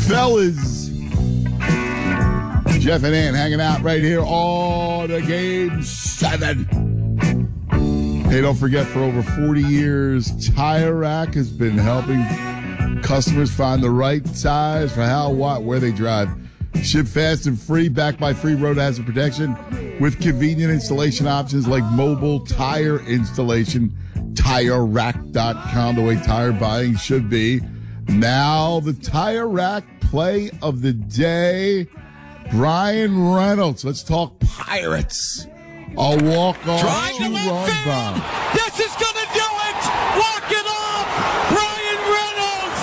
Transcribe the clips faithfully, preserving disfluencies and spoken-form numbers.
Fellas, Jeff and Ann hanging out right here on the Game seven. Hey, don't forget, for over forty years, Tire Rack has been helping customers find the right tires for how, what, where they drive. Ship fast and free, backed by free road hazard protection with convenient installation options like mobile tire installation. Tire Rack dot com, the way tire buying should be. Now, the Tire Rack play of the day. Brian Reynolds. Let's talk Pirates. A walk-off two-run bomb. This is going to do it. Walk it off. Brian Reynolds.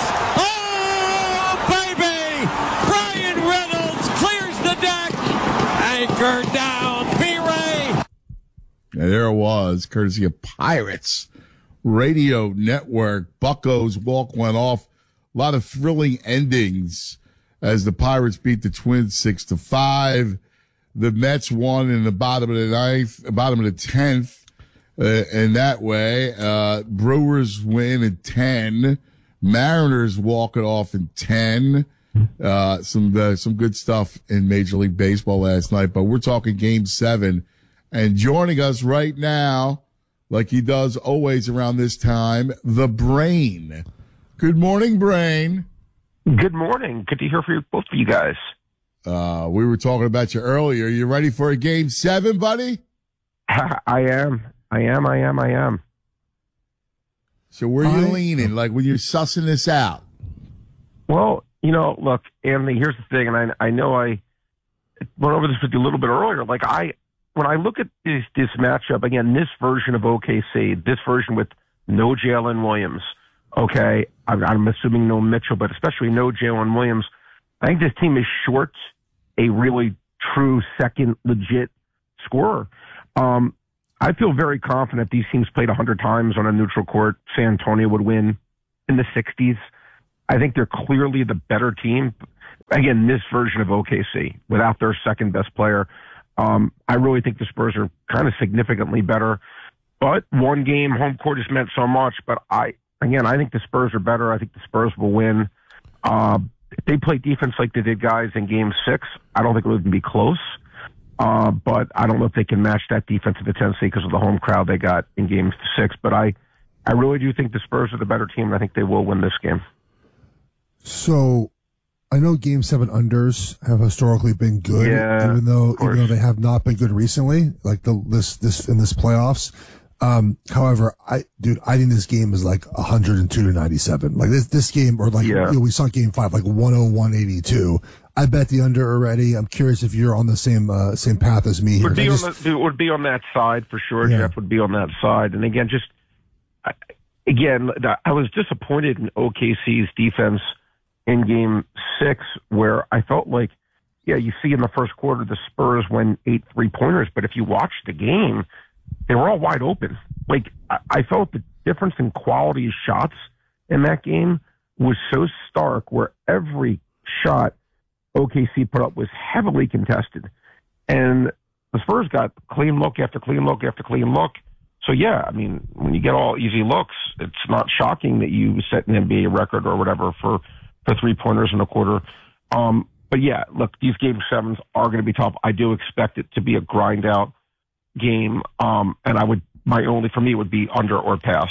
Oh, baby. Brian Reynolds clears the deck. Anchor down. B-Ray. And there it was, courtesy of Pirates Radio Network. Bucco's walk went off. A lot of thrilling endings as the Pirates beat the Twins six to five. The Mets won in the bottom of the ninth, bottom of the tenth, uh, in that way. Uh, Brewers win in ten. Mariners walk it off in ten. Uh, some, uh, some good stuff in Major League Baseball last night, but we're talking Game seven. And joining us right now, like he does always around this time, the Brain. Good morning, Brain. Good morning. Good to hear from both of you guys. Uh, we were talking about you earlier. You ready for a Game seven, buddy? I am. I am. I am. I am. So where are you I, leaning, like when you're sussing this out? Well, you know, look, Anthony, here's the thing, and I, I know I went over this with you a little bit earlier. Like, I, when I look at this, this matchup, again, this version of O K C, this version with no Jalen Williams, okay, I'm, I'm assuming no Mitchell, but especially no Jalen Williams, I think this team is short a really true second legit scorer. Um, I feel very confident these teams played one hundred times on a neutral court. San Antonio would win in the sixties. I think they're clearly the better team. Again, this version of O K C, without their second best player. Um, I really think the Spurs are kind of significantly better. But one game, home court has meant so much. But I, again, I think the Spurs are better. I think the Spurs will win. Uh, if they play defense like they did, guys, in Game six, I don't think it would be close. Uh, but I don't know if they can match that defensive intensity because of the home crowd they got in Game six. But I, I really do think the Spurs are the better team, and I think they will win this game. So, I know Game Seven unders have historically been good, yeah, even though even though they have not been good recently, like the this this in this playoffs. Um, however, I dude, I think this game is like one hundred two to ninety-seven. Like this this game, or like yeah. you know, we saw Game Five, like one oh one eighty-two. I bet the under already. I'm curious if you're on the same uh, same path as me here. Would be, just, on the, would be on that side for sure. Yeah. Jeff would be on that side. And again, just I, again, I was disappointed in O K C's defense in Game Six, where I felt like, yeah, you see in the first quarter the Spurs win eight three pointers, but if you watch the game, they were all wide open. Like I, I felt the difference in quality of shots in that game was so stark, where every shot O K C put up was heavily contested. And the Spurs got clean look after clean look after clean look. So, yeah, I mean, when you get all easy looks, it's not shocking that you set an N B A record or whatever for, for three-pointers in a quarter. Um, but, yeah, look, these Game sevens are going to be tough. I do expect it to be a grind-out game. Um, and I would my only, for me, would be under or pass.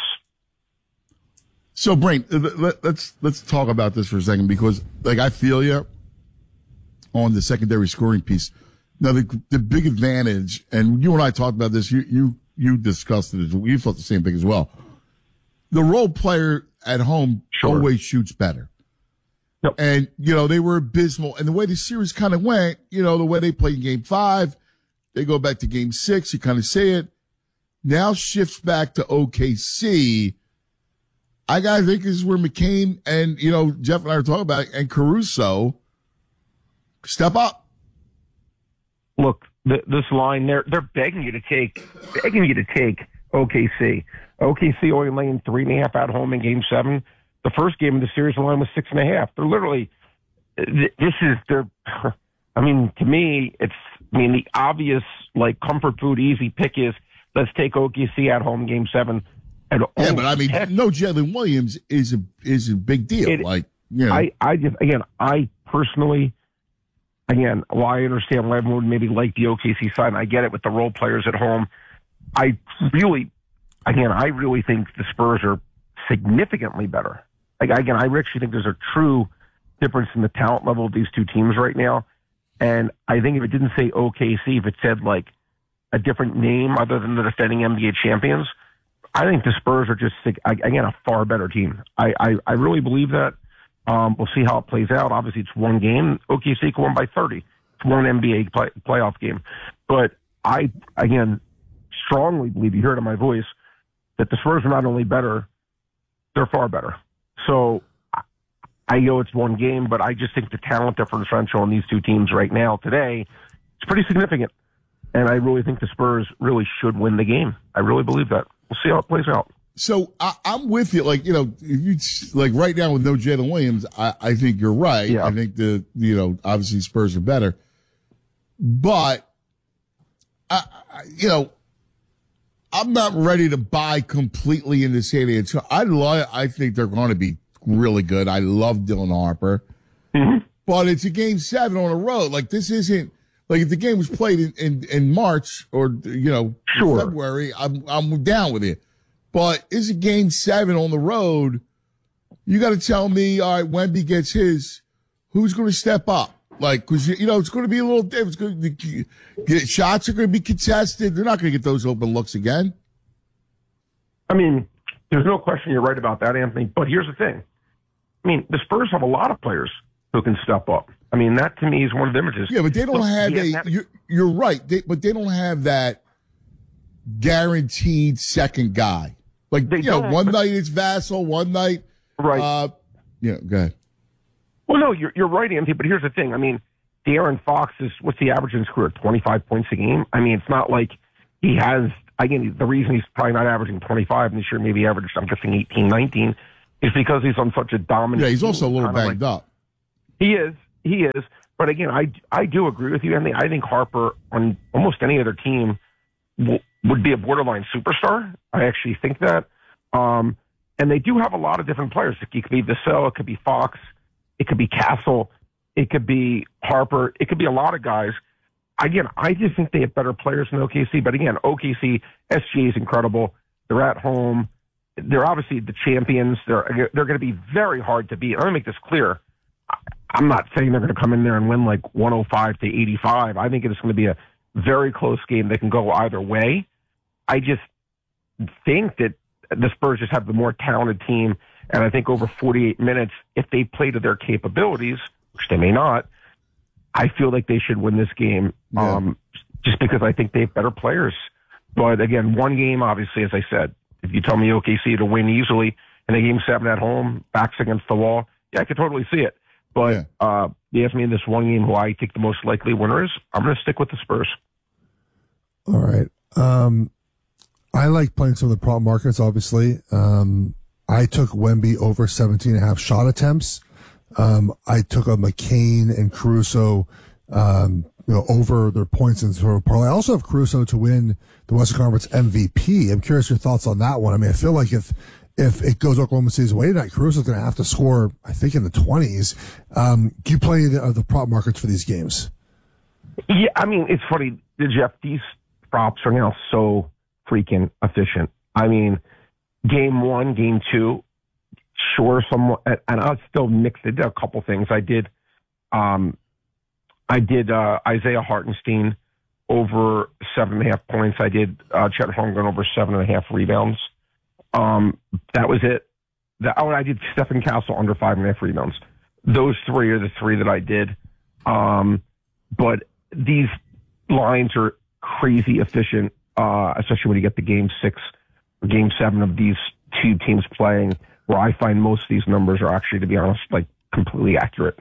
So, Brain, let, let's let's talk about this for a second, because, like, I feel you on the secondary scoring piece. Now, the the big advantage, and you and I talked about this, you you you discussed it, as well. You thought the same thing as well. The role player at home Sure. always shoots better. Yep. And, you know, they were abysmal. And the way the series kind of went, you know, the way they played in Game five, they go back to Game six, you kind of see it. Now shifts back to O K C. I gotta think this is where McCain and, you know, Jeff and I are talking about it, and Caruso step up. Look, th- this line, they're they're begging you to take, begging you to take O K C. O K C only laying three and a half at home in Game Seven. The first game of the series, the line was six and a half. They're literally, th- this is their. I mean, to me, it's. I mean, the obvious like comfort food, easy pick is let's take O K C at home Game Seven. And Yeah, but I mean, heck, no Jalen Williams is a is a big deal. It- like, you know, I, I just, again, I personally, again, while I understand why everyone would maybe like the O K C side, and I get it with the role players at home, I really, again, I really think the Spurs are significantly better. Like, again, I actually think there's a true difference in the talent level of these two teams right now. And I think if it didn't say O K C, if it said like a different name other than the defending N B A champions, I think the Spurs are just, again, a far better team. I, I, I really believe that. Um, we'll see how it plays out. Obviously, it's one game. O K C can win by thirty. It's one N B A play, playoff game. But I, again, strongly believe, you heard in my voice, that the Spurs are not only better, they're far better. So I know it's one game, but I just think the talent differential on these two teams right now, today, is pretty significant. And I really think the Spurs really should win the game. I really believe that. We'll see how it plays out. So I, I'm with you. Like, you know, if you like right now with no Jalen Williams, I, I think you're right. Yeah. I think the, you know, obviously Spurs are better, but I, I, you know, I'm not ready to buy completely into San Antonio. I love, I think they're going to be really good. I love Dylan Harper, Mm-hmm. but it's a game seven on the road. Like, this isn't like if the game was played in, in, in March or, you know, Sure. February, I'm, I'm down with it. But it's a game seven on the road. You got to tell me, all right, Wemby gets his. Who's going to step up? Like, because, you know, it's going to be a little different. It's going to get, shots are going to be contested. They're not going to get those open looks again. I mean, there's no question you're right about that, Anthony. But here's the thing. I mean, the Spurs have a lot of players who can step up. I mean, that to me is one of the images. Yeah, but they don't Look, have yeah, a. that- You're, you're right, they, but they don't have that guaranteed second guy. Like, They you know, don't, one but- night it's Vassell, one night. Right. Uh, yeah, go ahead. Well, no, you're you're right, Anthony. But here's the thing. I mean, De'Aaron Fox is what's the average in his career? twenty-five points a game. I mean, it's not like he has. Again, the reason he's probably not averaging twenty-five this year, maybe averaged, I'm guessing eighteen, nineteen, is because he's on such a dominant. Yeah, he's team. also a little Kinda banged like- up. He is. He is. But again, I, I do agree with you, Anthony. I think Harper on almost any other team w- would be a borderline superstar. I actually think that. Um, and they do have a lot of different players. It could be Vassell, it could be Fox, it could be Castle, it could be Harper, it could be a lot of guys. Again, I just think they have better players than O K C. But again, O K C, S G A is incredible. They're at home. They're obviously the champions. They're they're going to be very hard to beat. Let me make this clear. I'm not saying they're going to come in there and win like one oh five to eighty-five. I think it's going to be a very close game. They can go either way. I just think that the Spurs just have the more talented team. And I think over forty-eight minutes, if they play to their capabilities, which they may not, I feel like they should win this game Yeah. um, just because I think they have better players. But again, one game, obviously, as I said, if you tell me O K C to win easily and a game seven at home, backs against the wall, yeah, I could totally see it. But Yeah. uh, you asked me in this one game who I think the most likely winner is, I'm going to stick with the Spurs. All right. Um, I like playing some of the prop markets, obviously. Um, I took Wemby over seventeen and a half shot attempts. Um, I took a McCain and Caruso, um, you know, over their points in sort of parlay. I also have Caruso to win the Western Conference M V P. I'm curious your thoughts on that one. I mean, I feel like if, if it goes Oklahoma City's way tonight, Caruso's going to have to score, I think, in the twenties. Um, do you play the, uh, the prop markets for these games? Yeah, I mean, it's funny, Jeff, these props are now so freaking efficient. I mean, game one, game two, sure, some, and I still mixed it. Did a couple things. I did, um, I did uh, Isaiah Hartenstein over seven and a half points. I did uh, Chet Holmgren over seven and a half rebounds. Um, that was it. That, oh, and I did Stephen Castle under five and a half rebounds. Those three are the three that I did. Um, but these lines are crazy efficient, uh, especially when you get the game six or game seven of these two teams playing, where I find most of these numbers are actually, to be honest, like completely accurate.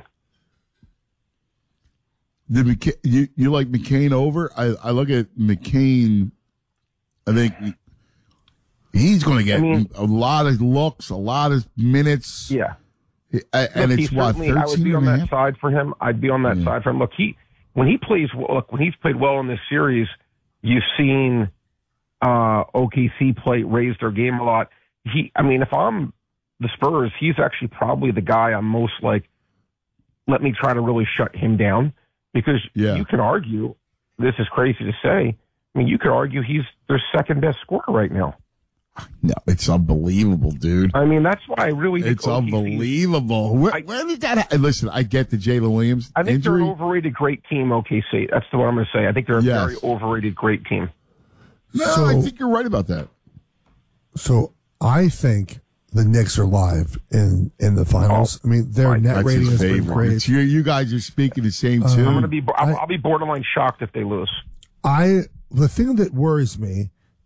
Did McC- you, you like McCain over? I, I look at McCain, I think he's going to get I mean- a lot of looks, a lot of minutes. Yeah. And Look, it's he what, certainly- I would be thirteen on and a that half? side for him. I'd be on that Yeah. side for him. Look, he when he plays, look when he's played well in this series, you've seen uh, O K C play raise their game a lot. He, I mean, if I'm the Spurs, he's actually probably the guy I'm most like let me try to really shut him down because Yeah. you can argue, this is crazy to say, I mean, you could argue he's their second best scorer right now. No, it's unbelievable, dude. I mean, that's why I really think It's O K C unbelievable. Where, I- where did that happen? Listen, I get the Jalen Williams I think injury. they're an overrated great team, O K C. That's what I'm going to say. I think they're a Yes. very overrated great team. No, So- I think you're right about that. So I think the Knicks are live in, in the finals. I mean, their Right. net That's rating his has been favorite. great. It's you, you guys are speaking the same tune. I'm going to be, I'll, I- I'll be borderline shocked if they lose. I the thing that worries me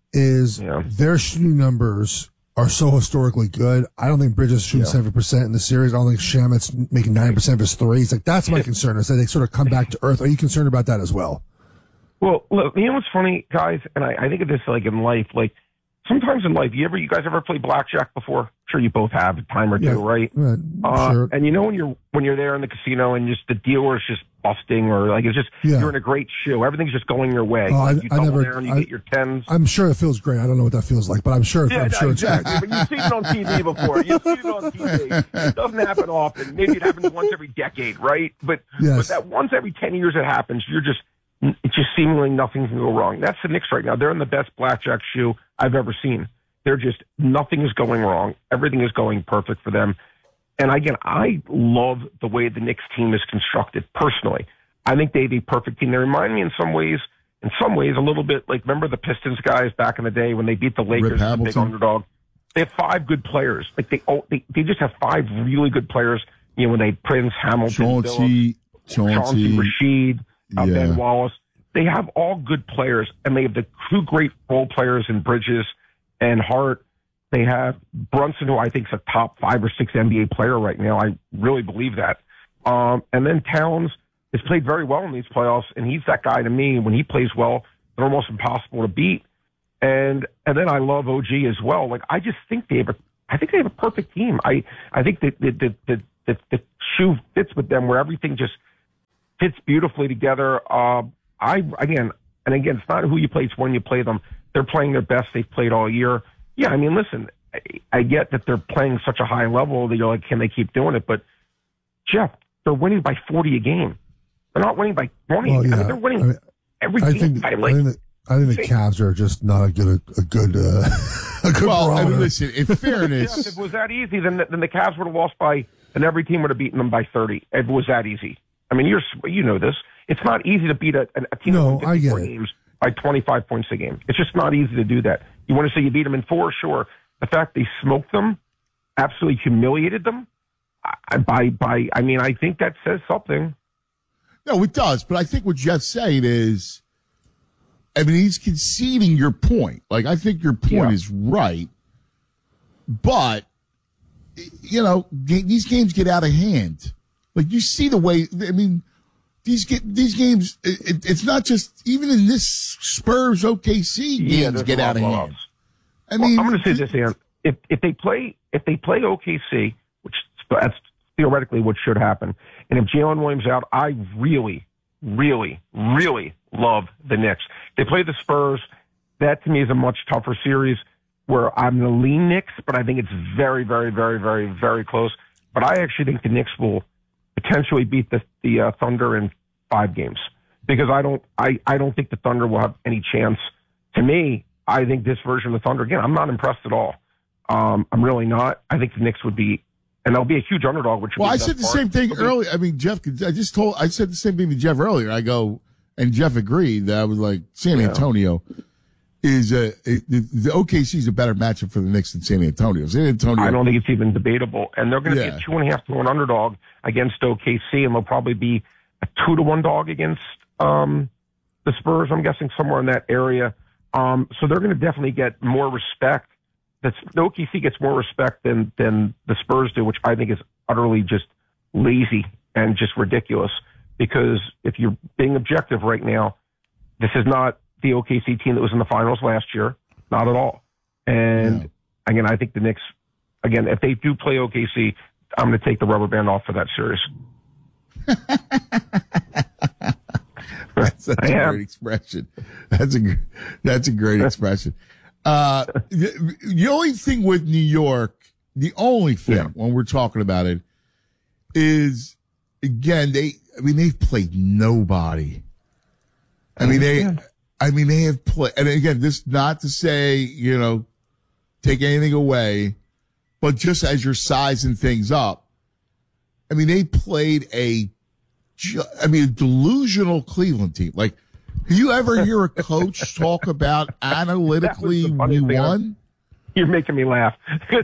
is Yeah. their shooting numbers are so historically good. I don't think Bridges is shooting seven percent in the series. I don't think Shamit's making ninety percent of his threes. Like that's my concern is that they sort of come back to earth. Are you concerned about that as well? Well, look, you know what's funny, guys, and I, I think of this like in life, like sometimes in life, you ever, you guys ever play blackjack before? I'm sure you both have a time or two, Yeah. right? Uh, Uh, sure. And you know when you're when you're there in the casino and just the dealer is just busting or like it's just Yeah. you're in a great shoe, everything's just going your way. Oh, I- like you I double never- down, you I- get your tens. I'm sure it feels great. I don't know what that feels like, but I'm sure. Yeah, I'm no, sure it's exactly. great. But you've seen it on T V before. You've seen it on T V. It doesn't happen often. Maybe it happens once every decade, right? But Yes. but that once every ten years it happens, you're just it's just seemingly nothing can go wrong. That's the Knicks right now. They're in the best blackjack shoe I've ever seen. They're just nothing is going wrong. Everything is going perfect for them. And again, I love the way the Knicks team is constructed personally. I think they have a perfect team. They remind me in some ways, in some ways, a little bit like remember the Pistons guys back in the day when they beat the Lakers, as a big Hamilton. underdog. They have five good players. Like they, oh, they, they just have five really good players. You know, when they Prince, Hamilton, Billups, Chauncey, Chauncey, Chauncey. Rashid, uh, Yeah. Ben Wallace. They have all good players, and they have the two great role players in Bridges and Hart. They have Brunson, who I think is a top five or six N B A player right now. I really believe that. Um, and then Towns has played very well in these playoffs, and he's that guy to me. When he plays well, they're almost impossible to beat. And and then I love O G as well. Like I just think they have a, I think they have a perfect team. I I think that the the the, the, the shoe fits with them, where everything just fits beautifully together. Uh, I again and again, it's not who you play; it's when you play them. They're playing their best they've played all year. Yeah, I mean, listen, I, I get that they're playing such a high level that you're like, can they keep doing it? But Jeff, they're winning by forty a game. They're not winning by twenty. Well, I yeah. mean, they're winning I mean, every I game think, by I like. think, that, I think the Cavs are just not a good a good uh, a good Well, I mean, barometer. listen, in Jeff, fairness, if it was that easy, then the, then the Cavs would have lost by, and every team would have beaten them by thirty. If it was that easy. I mean, you're you know this. It's not easy to beat a, a team No, that I wins get fifty-four it. games by twenty-five points a game. It's just not easy to do that. You want to say you beat them in four? Sure. The fact they smoked them, absolutely humiliated them, I, by by. I mean, I think that says something. no, it does. But I think what Jeff's saying is, I mean, he's conceding your point. Like, I think your point Yeah. is right. But, you know, ga- these games get out of hand. Like, you see the way, I mean, these get, these games, it, it, it's not just, even in this Spurs O K C Yeah, games there's get a lot out of of hand. blowouts. I Well, mean, I'm going to say this, Ian. If if they play if they play O K C, which that's theoretically what should happen, and if Jalen Williams out, I really, really, really love the Knicks. They play the Spurs. That to me is a much tougher series where I'm going to lean Knicks, but I think it's very, very, very, very, very close. But I actually think the Knicks will potentially beat the the uh, Thunder in five games because I don't I, I don't think the Thunder will have any chance. To me, I think this version of the Thunder, again, I'm not impressed at all. Um, I'm really not. I think the Knicks would be, and they'll be a huge underdog, which well, would I be said the best same part. thing It'll be- earlier. I mean, Jeff, I just told, I said the same thing to Jeff earlier. I go, and Jeff agreed that I was like, San Yeah. Antonio is a, it, the, the O K C is a better matchup for the Knicks than San Antonio. San Antonio. I don't think it's even debatable. And they're going to Yeah. be a two and a half to one underdog against O K C, and they'll probably be a two to one dog against um, the Spurs. I'm guessing somewhere in that area. Um, so they're going to definitely get more respect. That's, the O K C gets more respect than than the Spurs do, which I think is utterly just lazy and just ridiculous. Because if you're being objective right now, this is not the O K C team that was in the finals last year. Not at all. And No. again, I think the Knicks, again, if they do play O K C, I'm going to take the rubber band off for that series. That's, that's I a am. great expression. That's a gr- that's a great expression. Uh, the, the only thing with New York, the only thing Yeah. when we're talking about it, is again, they, I mean, they've played nobody. I mean, they, I mean, they have played, and again, this not to say, you know, take anything away, but just as you're sizing things up, I mean, they played a, I mean, a delusional Cleveland team. Like, do you ever hear a coach talk about analytically we won? You're making me laugh.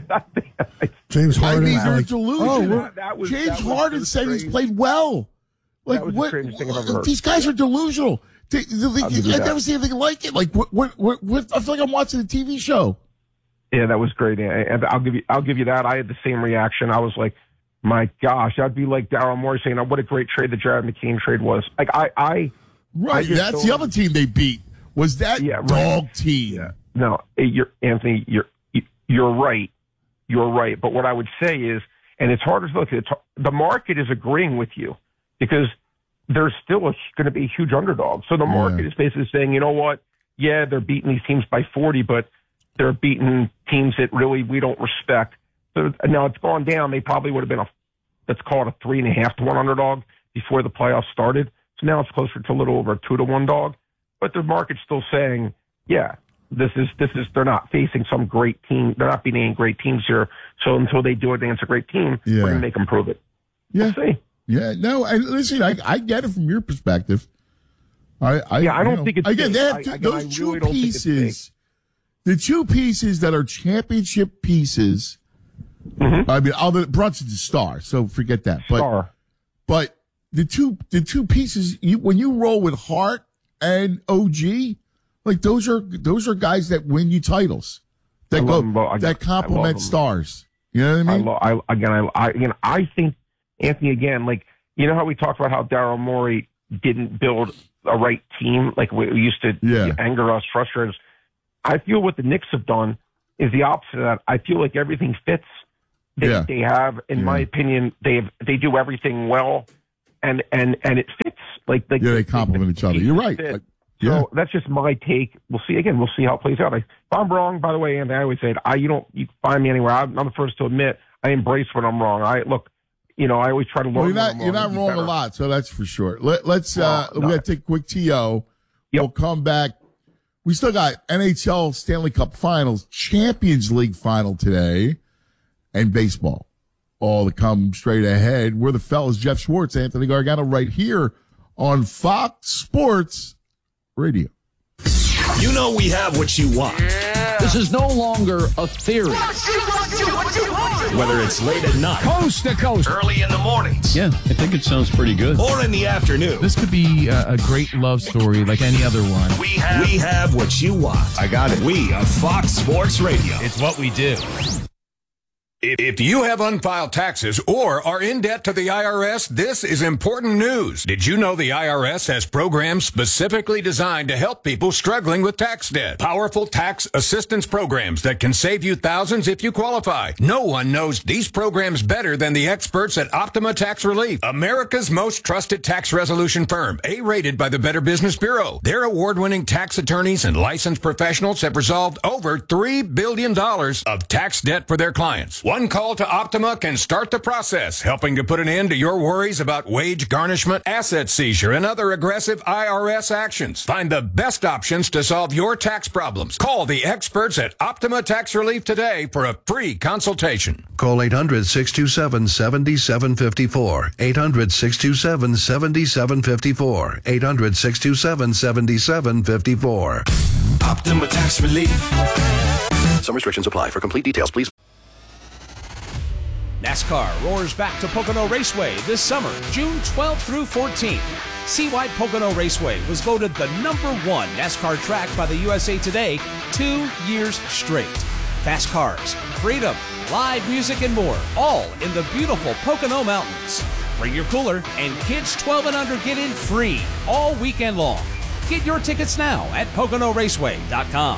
James Harden. I mean, they're like, delusional. Oh, that was, James that was Harden said he's crazy. played well. Like, That was the what? craziest thing I've ever heard. These guys are delusional. They, they, they, I'll give you I've that. never seen anything like it. Like, what, what, what, what, I feel like I'm watching a T V show. Yeah, that was great. And I'll give you, I'll give you that. I had the same reaction. I was like, my gosh, that'd be like Daryl Morey saying, oh, what a great trade the Jared McCain trade was. Like, I, I, Right. I just That's don't- the other team they beat. Was that Yeah, right. dog team? Yeah. No, you're Anthony. You're you're right. You're right. But what I would say is, and it's hard to look at. It's, the market is agreeing with you because there's still going to be a huge underdog. So the market Yeah. is basically saying, you know what? Yeah, they're beating these teams by forty, but they're beating teams that really we don't respect. So now it's gone down. They probably would have been a, let's call it a three and a half to one underdog before the playoffs started. So now it's closer to a little over a two to one dog. But the market's still saying, yeah, this is, this is, they're not facing some great team. They're not beating any great teams here. So until they do it against a great team, Yeah. we're going to make them prove it. Yeah. We'll see. Yeah. No, I, listen, I, I get it from your perspective. I, I, Yeah, I you don't know, think it's again, fake. they have I- two, again, I those two really don't think it's pieces, the two pieces that are championship pieces. I mean, other Brunson's a star, so forget that. But, Star. but the two, the two pieces, you, when you roll with Hart and O G, like those are, those are guys that win you titles. That I go, love them both. I- that I love complement them. stars. You know what I I, mean? lo- I again, I, I again, I think Anthony again, like you know how we talked about how Daryl Morey didn't build a right team, like we we used to Yeah. anger us, frustrate us. I feel what the Knicks have done is the opposite of that. I feel like everything fits. They, Yeah. they have, in Yeah. my opinion, they have, they do everything well, and and and it fits. Like, like Yeah, they complement each other. You're right. fit. Like, So yeah. that's just my take. We'll see. Again, we'll see how it plays out. I, if I'm wrong, by the way, and I always say it, I you don't you can find me anywhere. I'm, I'm the first to admit I embrace when I'm wrong. I look, you know, I always try to learn. Well, you're when not I'm you're not and be wrong a better. lot, so that's for sure. Let, let's uh, Well, we no. got to take a quick T O. Yep. We'll come back. We still got N H L Stanley Cup Finals, Champions League final today, and baseball. All to come straight ahead. We're the fellas, Jeff Schwartz, Anthony Gargano, right here on Fox Sports Radio. You know we have what you want. This is no longer a theory. Whether it's late at night, Coast to coast. early in the mornings, Yeah, I think it sounds pretty good. or in the afternoon, This could be a, a great love story like any other one. we have, we have what you want. I got it. We are Fox Sports Radio. It's what we do. If if you have unfiled taxes or are in debt to the I R S, this is important news. Did you know the I R S has programs specifically designed to help people struggling with tax debt? Powerful tax assistance programs that can save you thousands if you qualify. No one knows these programs better than the experts at Optima Tax Relief, America's most trusted tax resolution firm, A-rated by the Better Business Bureau. Their award-winning tax attorneys and licensed professionals have resolved over three billion dollars of tax debt for their clients. One call to Optima can start the process, helping to put an end to your worries about wage garnishment, asset seizure, and other aggressive I R S actions. Find the best options to solve your tax problems. Call the experts at Optima Tax Relief today for a free consultation. Call eight hundred, six two seven, seven seven five four. eight hundred, six two seven, seven seven five four. eight hundred, six two seven, seven seven five four. Optima Tax Relief. Some restrictions apply. For complete details, please. NASCAR roars back to Pocono Raceway this summer, June twelfth through fourteenth. See why Pocono Raceway was voted the number one NASCAR track by the U S A Today two years straight. Fast cars, freedom, live music, and more, all in the beautiful Pocono Mountains. Bring your cooler, and kids twelve and under get in free all weekend long. Get your tickets now at Pocono Raceway dot com.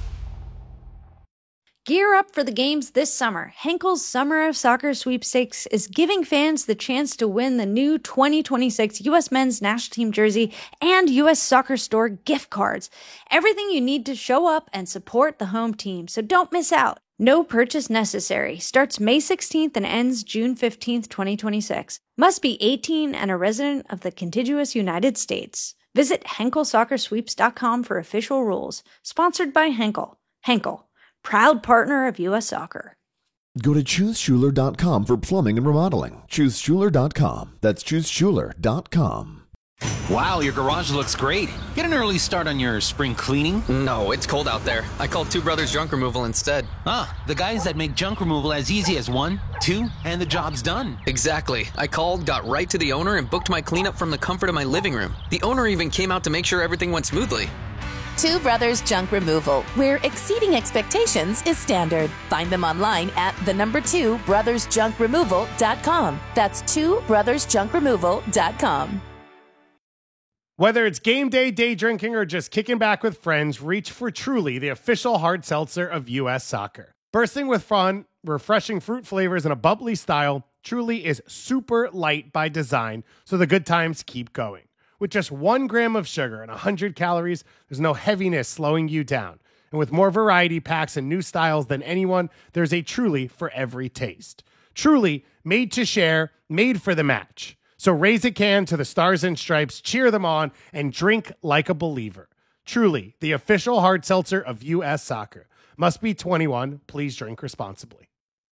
Gear up for the games this summer. Henkel's Summer of Soccer Sweepstakes is giving fans the chance to win the new twenty twenty-six U S Men's National Team jersey and U S Soccer Store gift cards. Everything you need to show up and support the home team, so don't miss out. No purchase necessary. Starts May sixteenth and ends June fifteenth, twenty twenty-six. Must be eighteen and a resident of the contiguous United States. Visit Henkel Soccer Sweeps dot com for official rules. Sponsored by Henkel. Henkel, proud partner of U S Soccer. Go to choose schuler dot com for plumbing and remodeling. choose schuler dot com. That's choose schuler dot com. Wow, your garage looks great. Get an early start on your spring cleaning? No, it's cold out there. I called Two Brothers Junk Removal instead. Ah, the guys that make junk removal as easy as one, two, and the job's done. Exactly. I called, got right to the owner, and booked my cleanup from the comfort of my living room. The owner even came out to make sure everything went smoothly. Two Brothers Junk Removal, where exceeding expectations is standard. Find them online at the number two brothers junk removal dot com. That's two brothers junk removal dot com. Whether it's game day, day drinking, or just kicking back with friends, reach for Truly, the official hard seltzer of U S Soccer. Bursting with fun, refreshing fruit flavors, and a bubbly style, Truly is super light by design, so the good times keep going. With just one gram of sugar and one hundred calories, there's no heaviness slowing you down. And with more variety packs and new styles than anyone, there's a Truly for every taste. Truly, made to share, made for the match. So raise a can to the Stars and Stripes, cheer them on, and drink like a believer. Truly, the official hard seltzer of U S Soccer. Must be twenty-one. Please drink responsibly.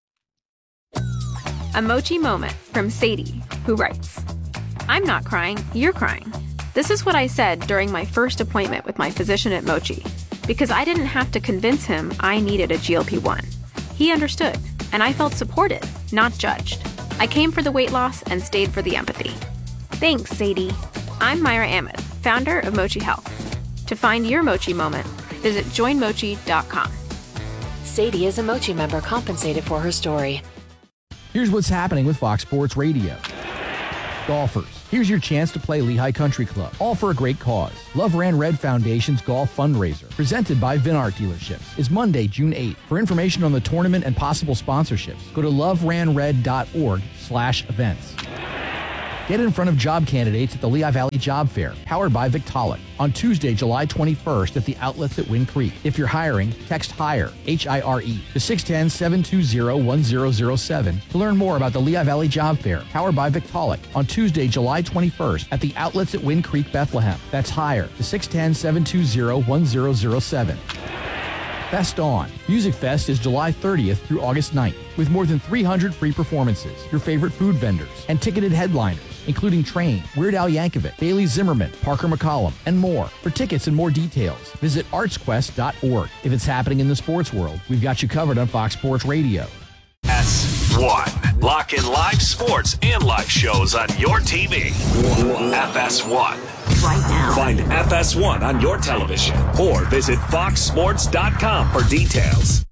A Mochi moment from Sadie, who writes, I'm not crying, you're crying. This is what I said during my first appointment with my physician at Mochi, because I didn't have to convince him I needed a G L P one. He understood, and I felt supported, not judged. I came for the weight loss and stayed for the empathy. Thanks, Sadie. I'm Myra Ahmed, founder of Mochi Health. To find your Mochi moment, visit join mochi dot com. Sadie is a Mochi member compensated for her story. Here's what's happening with Fox Sports Radio. Golfers, here's your chance to play Lehigh Country Club, all for a great cause. Love Ran Red Foundation's golf fundraiser, presented by Vinart Dealerships, is Monday, June eighth. For information on the tournament and possible sponsorships, go to love ran red dot org slash events. Get in front of job candidates at the Lehigh Valley Job Fair, powered by Victaulic, on Tuesday, July twenty-first at the outlets at Wind Creek. If you're hiring, text HIRE, H I R E, to six one zero, seven two zero, one zero zero seven to learn more about the Lehigh Valley Job Fair, powered by Victaulic, on Tuesday, July twenty-first at the outlets at Wind Creek, Bethlehem. That's HIRE, to six one zero, seven two zero, one zero zero seven. Fest On. Music Fest is July thirtieth through August ninth, with more than three hundred free performances, your favorite food vendors, and ticketed headliners, including Train, Weird Al Yankovic, Bailey Zimmerman, Parker McCollum, and more. For tickets and more details, visit arts quest dot org. If it's happening in the sports world, we've got you covered on Fox Sports Radio. S one. Lock in live sports and live shows on your T V. F S one. Right now. Find F S one on your television or visit fox sports dot com for details.